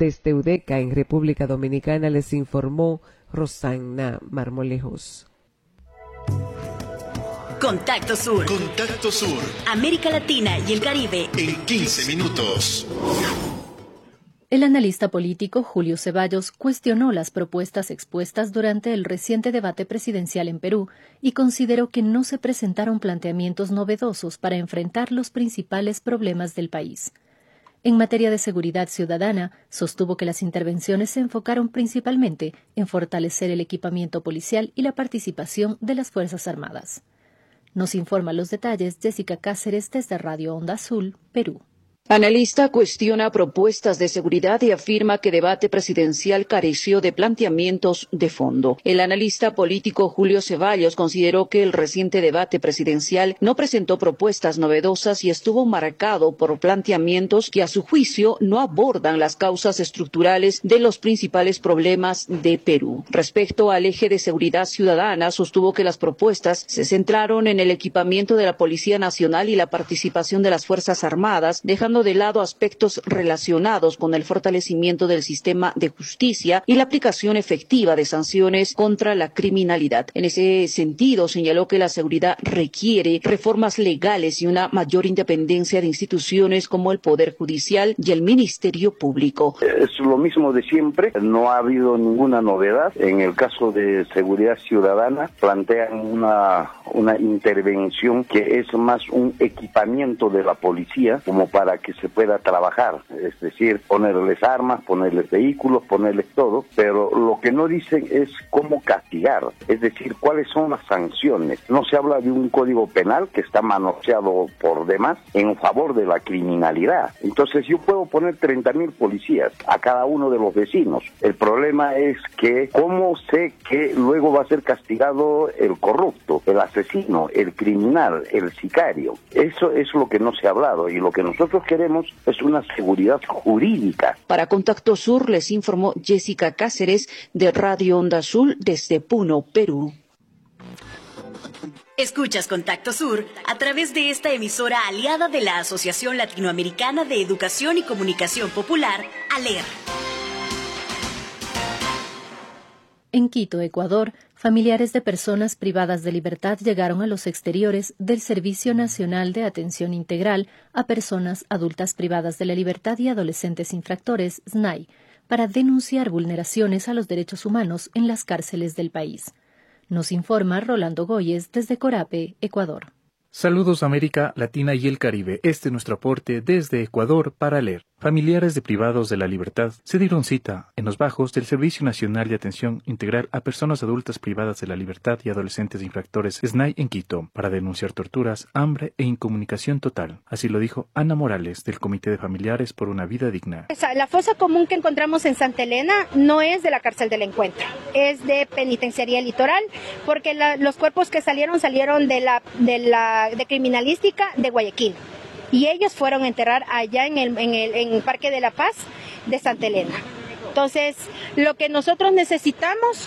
Desde Udeca, en República Dominicana, les informó Rosana Marmolejos. Contacto Sur. Contacto Sur. América Latina y el Caribe. En 15 minutos. El analista político Julio Ceballos cuestionó las propuestas expuestas durante el reciente debate presidencial en Perú y consideró que no se presentaron planteamientos novedosos para enfrentar los principales problemas del país. En materia de seguridad ciudadana, sostuvo que las intervenciones se enfocaron principalmente en fortalecer el equipamiento policial y la participación de las Fuerzas Armadas. Nos informa los detalles Jessica Cáceres desde Radio Onda Azul, Perú. Analista cuestiona propuestas de seguridad y afirma que debate presidencial careció de planteamientos de fondo. El analista político Julio Ceballos consideró que el reciente debate presidencial no presentó propuestas novedosas y estuvo marcado por planteamientos que a su juicio no abordan las causas estructurales de los principales problemas de Perú. Respecto al eje de seguridad ciudadana, sostuvo que las propuestas se centraron en el equipamiento de la Policía Nacional y la participación de las Fuerzas Armadas, dejando de lado aspectos relacionados con el fortalecimiento del sistema de justicia y la aplicación efectiva de sanciones contra la criminalidad. En ese sentido, señaló que la seguridad requiere reformas legales y una mayor independencia de instituciones como el Poder Judicial y el Ministerio Público. Es lo mismo de siempre, no ha habido ninguna novedad. En el caso de seguridad ciudadana, plantean una intervención que es más un equipamiento de la policía como para que se pueda trabajar, es decir, ponerles armas, ponerles vehículos, ponerles todo, pero lo que no dicen es cómo castigar, es decir, cuáles son las sanciones. No se habla de un código penal que está manoseado por demás en favor de la criminalidad. Entonces yo puedo poner 30,000 policías a cada uno de los vecinos. El problema es que cómo sé que luego va a ser castigado el corrupto, el asesino, el criminal, el sicario. Eso es lo que no se ha hablado y lo que nosotros queremos es una seguridad jurídica. Para Contacto Sur les informó Jessica Cáceres de Radio Onda Azul desde Puno, Perú. Escuchas Contacto Sur a través de esta emisora aliada de la Asociación Latinoamericana de Educación y Comunicación Popular, ALER. En Quito, Ecuador, familiares de personas privadas de libertad llegaron a los exteriores del Servicio Nacional de Atención Integral a Personas Adultas Privadas de la Libertad y Adolescentes Infractores, SNAI, para denunciar vulneraciones a los derechos humanos en las cárceles del país. Nos informa Rolando Goyes desde Corape, Ecuador. Saludos América Latina y el Caribe. Este es nuestro aporte desde Ecuador para ALER. Familiares de privados de la libertad se dieron cita en los bajos del Servicio Nacional de Atención Integral a Personas Adultas Privadas de la Libertad y Adolescentes Infractores SNAI en Quito para denunciar torturas, hambre e incomunicación total. Así lo dijo Ana Morales del Comité de Familiares por una Vida Digna. La fosa común que encontramos en Santa Elena no es de la cárcel del Encuentro, es de Penitenciaría Litoral, porque los cuerpos que salieron de criminalística de Guayaquil. Y ellos fueron a enterrar allá en el Parque de la Paz de Santa Elena. Entonces, lo que nosotros necesitamos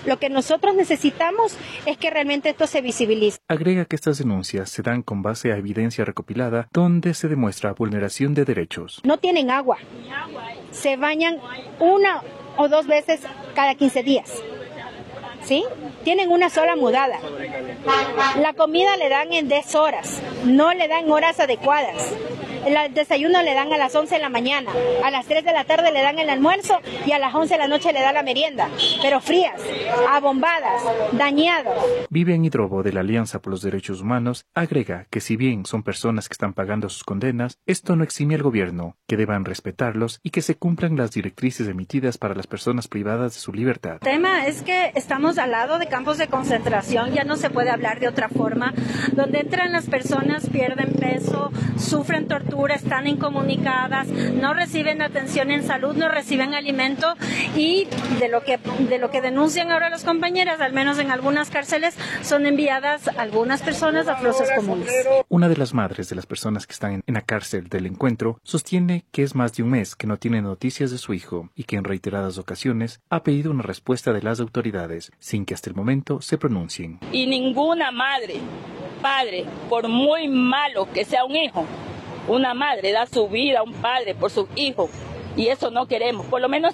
es que realmente esto se visibilice. Agrega que estas denuncias se dan con base a evidencia recopilada donde se demuestra vulneración de derechos. No tienen agua. Se bañan 1 o 2 veces cada 15 días. ¿Sí? Tienen una sola mudada. La comida le dan en 10 horas, no le dan horas adecuadas. El desayuno le dan a las 11 de la mañana, a las 3 de la tarde le dan el almuerzo y a las 11 de la noche le dan la merienda, pero frías, abombadas, dañadas. Vivian Hidrobo de la Alianza por los Derechos Humanos agrega que si bien son personas que están pagando sus condenas, esto no exime al gobierno, que deban respetarlos y que se cumplan las directrices emitidas para las personas privadas de su libertad. El tema es que estamos al lado de campos de concentración, ya no se puede hablar de otra forma, donde entran las personas, pierden peso, sufren tortura, están incomunicadas, no reciben atención en salud, no reciben alimento y de lo que denuncian ahora las compañeras, al menos en algunas cárceles, son enviadas algunas personas a fosas comunes. Una de las madres de las personas que están en la cárcel del Encuentro sostiene que es más de un mes que no tiene noticias de su hijo y que en reiteradas ocasiones ha pedido una respuesta de las autoridades sin que hasta el momento se pronuncien. Y ninguna madre, padre, por muy malo que sea un hijo, una madre da su vida a un padre por su hijo y eso no queremos. Por lo menos